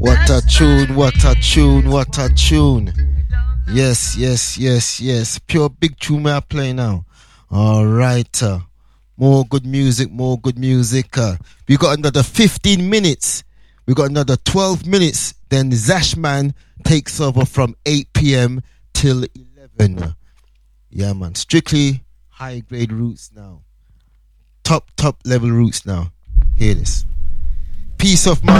What a tune, what a tune, what a tune. Yes, yes, yes, yes. Pure big tune we are playing now. Alright. More good music, more good music. We got another 15 minutes. We got another 12 minutes. Then Zashman takes over from 8 p.m. till 11. Yeah, man. Strictly high grade roots now. Top level roots now. Hear this. Peace of mind.